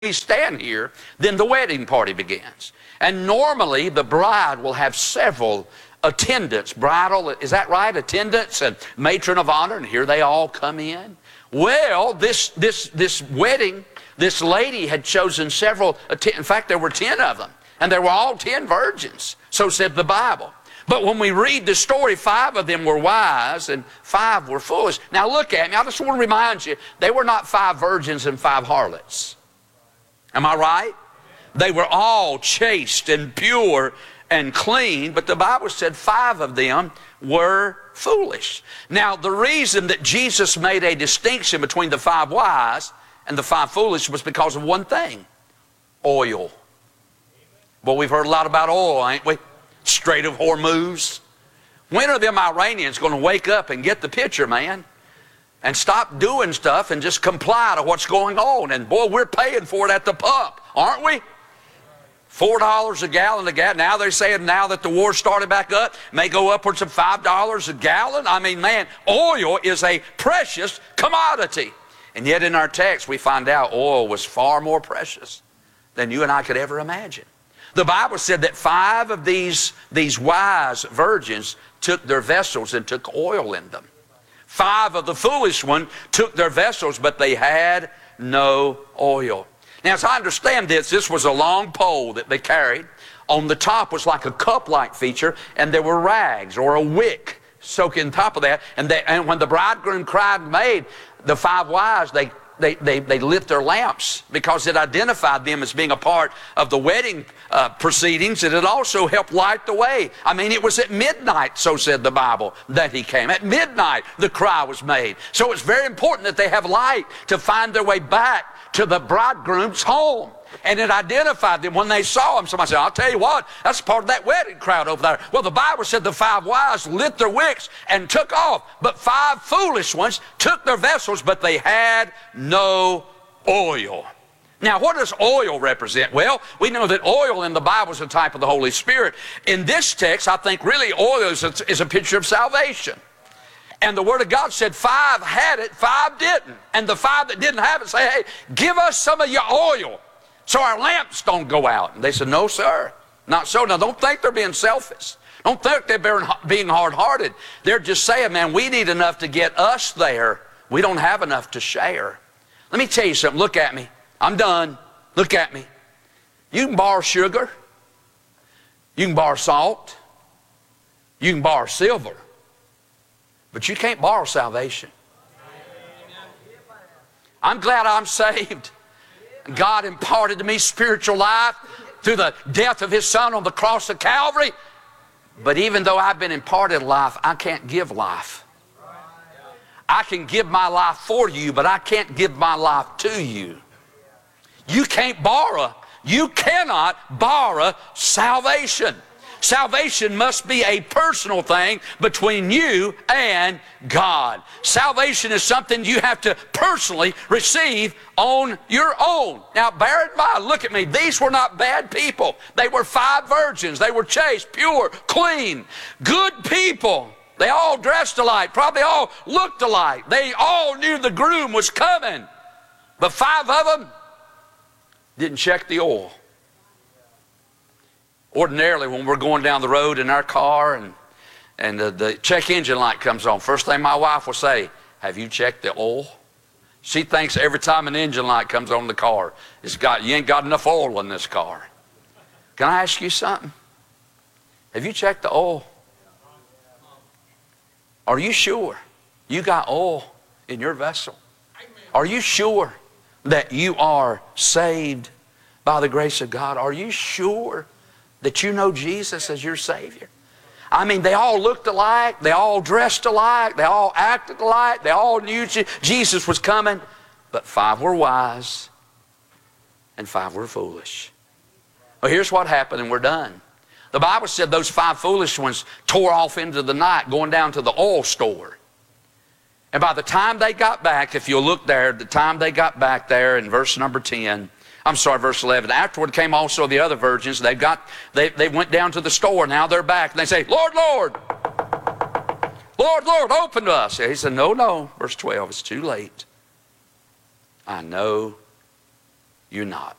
we stand here, then the wedding party begins. And normally the bride will have several attendants, bridal, is that right? Attendants and matron of honor, and here they all come in. Well, this wedding, this lady had chosen several, in fact there were 10 of them, and they were all 10 virgins, so said the Bible. But when we read the story, 5 of them were wise and 5 were foolish. Now look at me, I just want to remind you, they were not 5 virgins and 5 harlots. Am I right? They were all chaste and pure and clean, but the Bible said 5 of them were foolish. Now, the reason that Jesus made a distinction between the 5 wise and the 5 foolish was because of one thing: oil. Well, we've heard a lot about oil, ain't we? Strait of Hormuz. When are them Iranians going to wake up and get the picture, man? And stop doing stuff and just comply to what's going on. And boy, we're paying for it at the pump, aren't we? $4 a gallon of gas. Now they're saying now that the war started back up, may go upwards of $5 a gallon. I mean, man, oil is a precious commodity. And yet in our text we find out oil was far more precious than you and I could ever imagine. The Bible said that 5 of these wise virgins took their vessels and took oil in them. 5 of the foolish ones took their vessels, but they had no oil. Now, as I understand this was a long pole that they carried. On the top was like a cup-like feature, and there were rags or a wick soaking on top of that. And when the bridegroom cried and made, the 5 wise, they lit their lamps because it identified them as being a part of the wedding proceedings, and it also helped light the way. I mean, it was at midnight, so said the Bible, that he came. At midnight, the cry was made. So it's very important that they have light to find their way back to the bridegroom's home. And it identified them when they saw him. Somebody said, I'll tell you what, that's part of that wedding crowd over there. Well, the Bible said the 5 wise lit their wicks and took off. But 5 foolish ones took their vessels, but they had no oil. Now, what does oil represent? Well, we know that oil in the Bible is a type of the Holy Spirit. In this text, I think really oil is a picture of salvation. And the Word of God said 5 had it, 5 didn't. And the 5 that didn't have it say, hey, give us some of your oil so our lamps don't go out. And they said, no, sir, not so. Now, don't think they're being selfish. Don't think they're being hard-hearted. They're just saying, man, we need enough to get us there. We don't have enough to share. Let me tell you something. Look at me. I'm done. Look at me. You can borrow sugar. You can borrow salt. You can borrow silver. But you can't borrow salvation. I'm glad I'm saved. God imparted to me spiritual life through the death of His Son on the cross of Calvary. But even though I've been imparted life, I can't give life. I can give my life for you, but I can't give my life to you. You can't borrow. You cannot borrow salvation. Salvation must be a personal thing between you and God. Salvation is something you have to personally receive on your own. Now, bear in mind, look at me. These were not bad people. They were 5 virgins. They were chaste, pure, clean, good people. They all dressed alike, probably all looked alike. They all knew the groom was coming. But 5 of them didn't check the oil. Ordinarily, when we're going down the road in our car and the check engine light comes on, first thing my wife will say, have you checked the oil? She thinks every time an engine light comes on the car, you ain't got enough oil in this car. Can I ask you something? Have you checked the oil? Are you sure you got oil in your vessel? Are you sure that you are saved by the grace of God? Are you sure that you know Jesus as your Savior? I mean, they all looked alike. They all dressed alike. They all acted alike. They all knew Jesus was coming. But 5 were wise and 5 were foolish. Well, here's what happened, and we're done. The Bible said those 5 foolish ones tore off into the night, going down to the oil store. And by the time they got back, if you'll look there, the time they got back there in verse 11, afterward came also the other virgins. They went down to the store. Now they're back. And they say, Lord, Lord, Lord, Lord, open to us. He said, no, no. Verse 12, it's too late. I know You're not.